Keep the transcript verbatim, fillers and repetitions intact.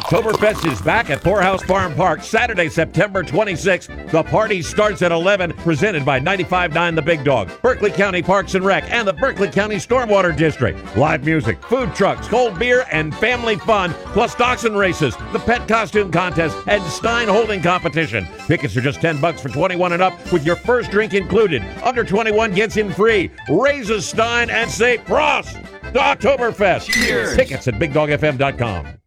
Oktoberfest is back at Poorhouse Farm Park Saturday, September twenty-sixth. The party starts at eleven, presented by ninety-five point nine The Big Dog, Berkeley County Parks and Rec, and the Berkeley County Stormwater District. Live music, food trucks, cold beer, and family fun, plus dachshund races, the pet costume contest, and Stein holding competition. Tickets are just ten bucks for twenty-one and up, with your first drink included. Under twenty-one gets in free. Raise a Stein and say Prost to Oktoberfest. Cheers. Tickets at big dog f m dot com.